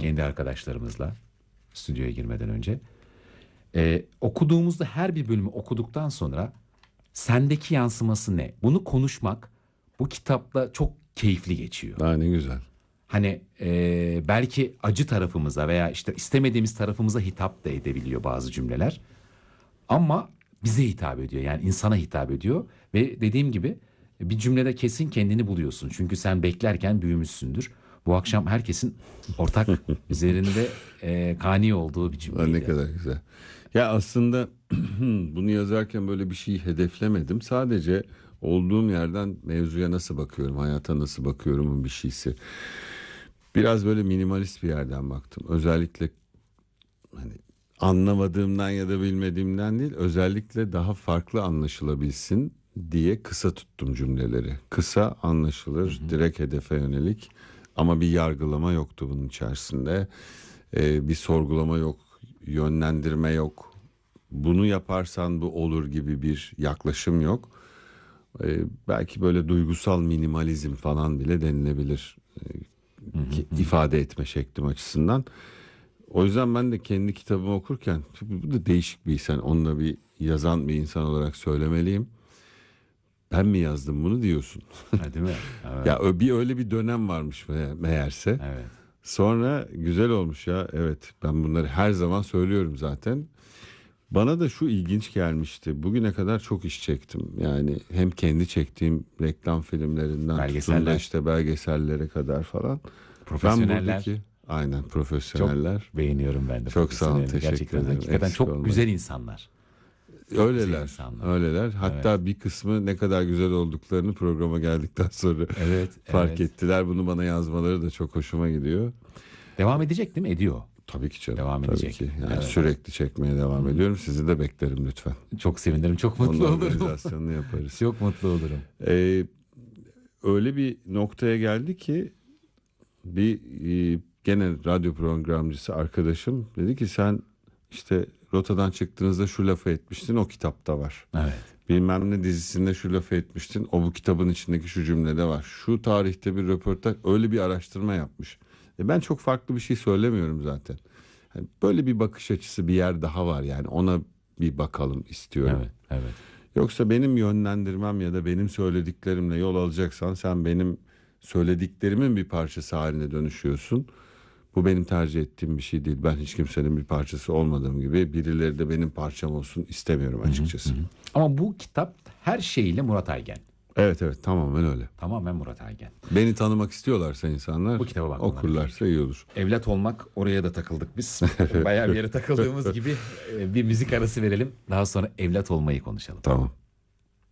Kendi arkadaşlarımızla stüdyoya girmeden önce. Okuduğumuzda her bir bölümü okuduktan sonra sendeki yansıması ne? Bunu konuşmak bu kitapla çok keyifli geçiyor. Ne güzel. Hani belki acı tarafımıza veya işte istemediğimiz tarafımıza hitap da edebiliyor bazı cümleler. Ama bize hitap ediyor, yani insana hitap ediyor. Ve dediğim gibi bir cümlede kesin kendini buluyorsun. Çünkü sen beklerken büyümüşsündür. Bu akşam herkesin ortak üzerinde kani olduğu bir cümleydi. Ne kadar güzel. Ya aslında bunu yazarken böyle bir şey hedeflemedim. Sadece olduğum yerden mevzuya nasıl bakıyorum, hayata nasıl bakıyorumun bir şeysi. Biraz böyle minimalist bir yerden baktım. Özellikle hani anlamadığımdan ya da bilmediğimden değil, özellikle daha farklı anlaşılabilsin diye kısa tuttum cümleleri. Kısa, anlaşılır, direkt hedefe yönelik, ama bir yargılama yoktu bunun içerisinde. Bir sorgulama yok, yönlendirme yok. Bunu yaparsan bu olur gibi bir yaklaşım yok. Belki böyle duygusal minimalizm falan bile denilebilir. ifade etme şeklim açısından. O yüzden ben de kendi kitabımı okurken, bu da değişik bir insan, onunla bir yazan bir insan olarak söylemeliyim. Ben mi yazdım bunu diyorsun. Ha, değil mi? Evet. Ya öyle bir dönem varmış meğerse. Evet. Sonra güzel olmuş ya. Evet, ben bunları her zaman söylüyorum zaten. Bana da şu ilginç gelmişti. Bugüne kadar çok iş çektim. Yani hem kendi çektiğim reklam filmlerinden tutun da işte belgesellere kadar falan. Profesyoneller. Aynen, profesyoneller. Çok beğeniyorum ben de. Çok sağ olun, teşekkür gerçekten, ederim. hakikaten Eksik çok olmayın. güzel insanlar. Öyleler. Hatta bir kısmı ne kadar güzel olduklarını programa geldikten sonra fark ettiler. Bunu bana yazmaları da çok hoşuma gidiyor. Devam edecek değil mi? Ediyor. Tabii ki canım. Devam tabii edecek. ki. Yani sürekli çekmeye devam ediyorum. Sizi de beklerim lütfen. Çok sevinirim. Çok mutlu olurum. Organizasyonunu yaparız. Çok mutlu olurum. Öyle bir noktaya geldi ki bir gene radyo programcısı arkadaşım dedi ki, sen işte rotadan çıktığınızda şu lafı etmiştin, o kitapta var. Evet. Bilmem ne dizisinde şu lafı etmiştin, o bu kitabın içindeki şu cümlede var. Şu tarihte bir röportaj, öyle bir araştırma yapmış. Ben çok farklı bir şey söylemiyorum zaten. Yani böyle bir bakış açısı, bir yer daha var, yani ona bir bakalım istiyorum. Evet. Yoksa benim yönlendirmem ya da benim söylediklerimle yol alacaksan, sen benim söylediklerimin bir parçası haline dönüşüyorsun. Bu benim tercih ettiğim bir şey değil. Ben hiç kimsenin bir parçası olmadığım gibi birileri de benim parçam olsun istemiyorum açıkçası. Ama bu kitap her şeyiyle Murat Aygen. Evet, tamamen öyle. Tamamen Murat Aygen. Beni tanımak istiyorlarsa insanlar, bu kitaba bakmaları okurlarsa iyi olur. Evlat olmak, oraya da takıldık biz. Bayağı bir yere takıldığımız gibi bir müzik arası verelim. Daha sonra evlat olmayı konuşalım. Tamam.